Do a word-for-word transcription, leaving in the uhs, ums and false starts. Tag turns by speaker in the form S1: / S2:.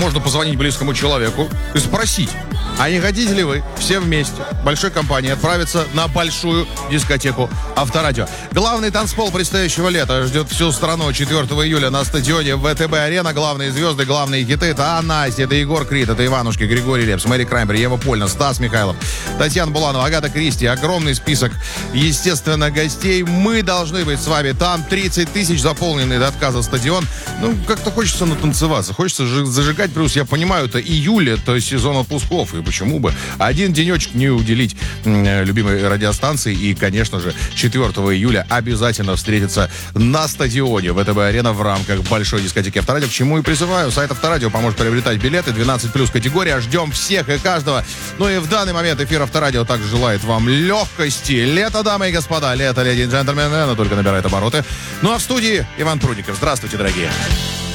S1: можно позвонить близкому человеку и спросить, а не хотите ли вы все вместе, большой компанией, отправиться на большую дискотеку Авторадио? Главный танцпол предстоящего лета ждет всю страну четвёртого июля на стадионе ВТБ-арена. Главные звезды, главные хиты — это Настя, это Егор Крид, это Иванушки, Григорий Лепс, Мэри Краймбер, Ева Польна, Стас Михайлов, Татьяна Буланова, Агата Кристи. Огромный список, естественно, гостей. Мы должны быть с вами там. тридцать тысяч, заполненный до отказа стадион. Ну, как-то хочется натанцеваться, хочется зажигать. Плюс, я понимаю, это июль, это сезон отпусков, и почему бы один денечек не уделить м, любимой радиостанции. И, конечно же, четвёртого июля обязательно встретиться на стадионе ВТБ-арена в рамках большой дискотеки Авторадио, к чему и призываю. Сайт Авторадио поможет приобретать билеты. двенадцать плюс категория. Ждем всех и каждого. Ну и в данный момент эфир Авторадио также желает вам легкости. Лето, дамы и господа, лето, леди и джентльмены, но только набирает обороты. Ну а в студии Иван Прудников. Здравствуйте, дорогие.